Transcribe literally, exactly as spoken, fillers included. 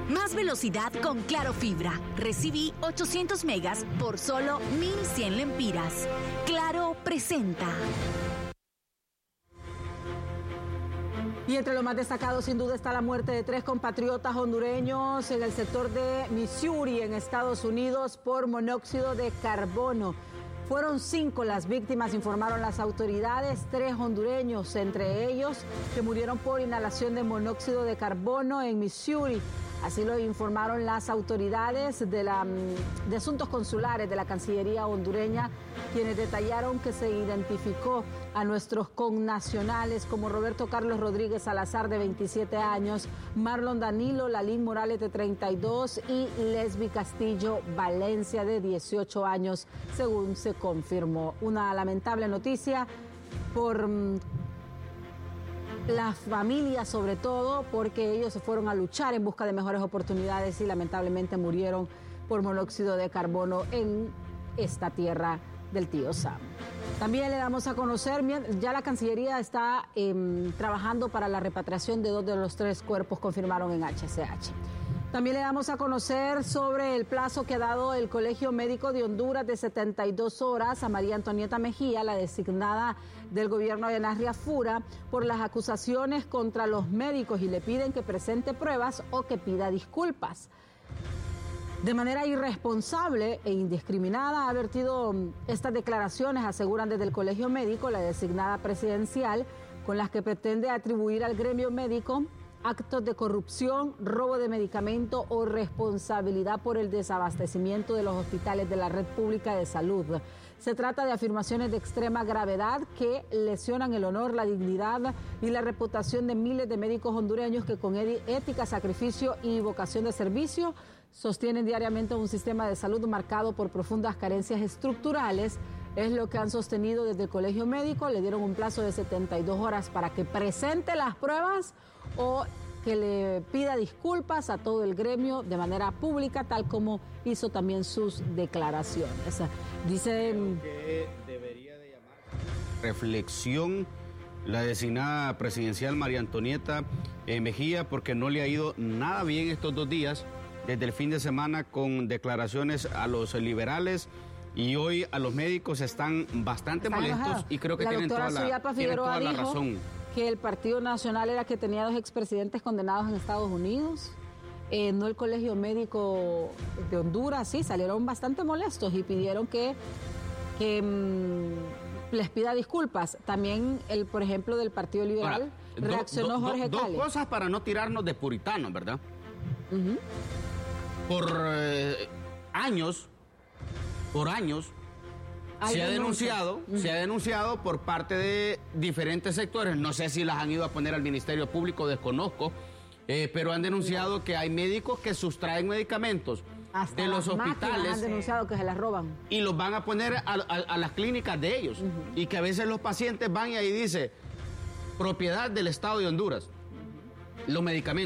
Más velocidad con Claro Fibra. Recibí ochocientos megas por solo mil cien lempiras. Claro presenta. Y entre lo más destacado, sin duda, está la muerte de tres compatriotas hondureños en el sector de Missouri, en Estados Unidos, por monóxido de carbono. Fueron cinco las víctimas, informaron las autoridades, tres hondureños, entre ellos que murieron por inhalación de monóxido de carbono en Missouri. Así lo informaron las autoridades de, la, de asuntos consulares de la Cancillería hondureña, quienes detallaron que se identificó a nuestros connacionales como Roberto Carlos Rodríguez Salazar, de veintisiete años, Marlon Danilo Lalín Morales, de treinta y dos, y Lesbi Castillo Valencia, de dieciocho años, según se confirmó. Una lamentable noticia por la familia, sobre todo porque ellos se fueron a luchar en busca de mejores oportunidades y lamentablemente murieron por monóxido de carbono en esta tierra del tío Sam. También le damos a conocer, ya la Cancillería está eh, trabajando para la repatriación de dos de los tres cuerpos, confirmaron en H C H. También le damos a conocer sobre el plazo que ha dado el Colegio Médico de Honduras de setenta y dos horas a María Antonieta Mejía, la designada del gobierno de Nasria Fura, por las acusaciones contra los médicos, y le piden que presente pruebas o que pida disculpas. De manera irresponsable e indiscriminada ha vertido estas declaraciones, aseguran desde el Colegio Médico, la designada presidencial, con las que pretende atribuir al gremio médico actos de corrupción, robo de medicamento o responsabilidad por el desabastecimiento de los hospitales de la red pública de salud. Se trata de afirmaciones de extrema gravedad que lesionan el honor, la dignidad y la reputación de miles de médicos hondureños que con ética, sacrificio y vocación de servicio sostienen diariamente un sistema de salud marcado por profundas carencias estructurales. Es lo que han sostenido desde el Colegio Médico. Le dieron un plazo de setenta y dos horas para que presente las pruebas o que le pida disculpas a todo el gremio de manera pública, tal como hizo también sus declaraciones. Dice que debería de llamar reflexión la designada presidencial María Antonieta eh, Mejía, porque no le ha ido nada bien estos dos días, desde el fin de semana, con declaraciones a los liberales. Y hoy a los médicos están bastante están molestos enojados. Y creo que la tienen toda, la, tienen toda la razón. Que el Partido Nacional era que tenía dos expresidentes condenados en Estados Unidos, eh, no el Colegio Médico de Honduras. Sí, salieron bastante molestos y pidieron que, que mmm, les pida disculpas. También el, por ejemplo, del Partido Liberal. Ahora, reaccionó do, do, Jorge do, Cali. Dos cosas para no tirarnos de puritanos, ¿verdad? Uh-huh. Por eh, años... Por años se ha denunciado, uh-huh. se ha denunciado por parte de diferentes sectores, no sé si las han ido a poner al Ministerio Público, desconozco, eh, pero han denunciado que hay médicos que sustraen medicamentos hasta de los hospitales. Han denunciado que se las roban. Y los van a poner a, a, a las clínicas de ellos. Uh-huh. Y que a veces los pacientes van y ahí dice, propiedad del Estado de Honduras, los medicamentos.